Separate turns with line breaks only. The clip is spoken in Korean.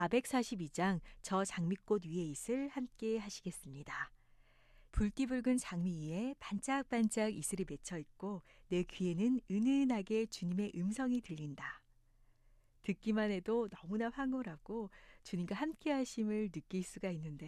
442장 저 장미꽃 위에 있을 함께 하시겠습니다. 불띠붉은 장미 위에 반짝반짝 이슬이 맺혀 있고 내 귀에는 은은하게 주님의 음성이 들린다. 듣기만 해도 너무나 황홀하고 주님과 함께 하심을 느낄 수가 있는데요.